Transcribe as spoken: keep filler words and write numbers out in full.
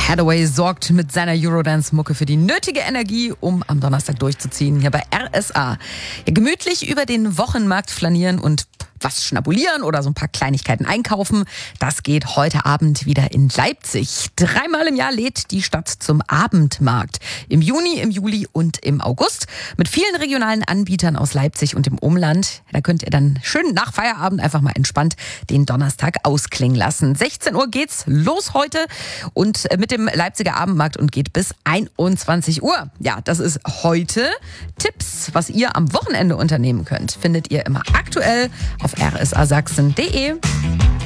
Hathaway sorgt mit seiner Eurodance-Mucke für die nötige Energie, um am Donnerstag durchzuziehen, hier bei R S A. Ja, gemütlich über den Wochenmarkt flanieren und was schnabulieren oder so ein paar Kleinigkeiten einkaufen. Das geht heute Abend wieder in Leipzig. Dreimal im Jahr lädt die Stadt zum Abendmarkt. Im Juni, im Juli und im August. Mit vielen regionalen Anbietern aus Leipzig und dem Umland. Da könnt ihr dann schön nach Feierabend einfach mal entspannt den Donnerstag ausklingen lassen. sechzehn Uhr geht's los heute und mit dem Leipziger Abendmarkt und geht bis einundzwanzig Uhr. Ja, das ist heute. Tipps, was ihr am Wochenende unternehmen könnt, findet ihr immer aktuell auf r s a sachsen punkt d e.